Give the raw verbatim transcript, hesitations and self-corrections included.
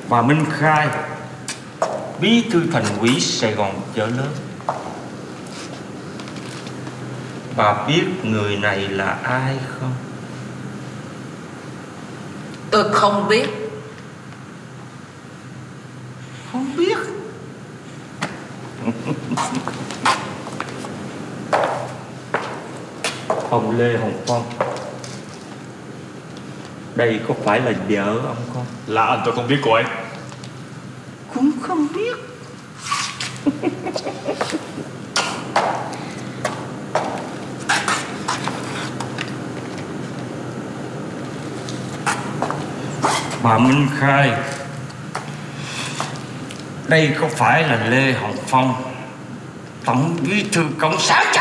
Bà Minh Khai, bí thư thành ủy Sài Gòn Chợ Lớn. Bà biết người này là ai không? Tôi không biết. Không biết. Ông Lê Hồng Phong, đây có phải là vợ ông không? Là anh tôi không biết cô ấy. Cũng không biết. Bà Minh Khai, đây có phải là Lê Hồng Phong, Tổng Bí thư Cộng sản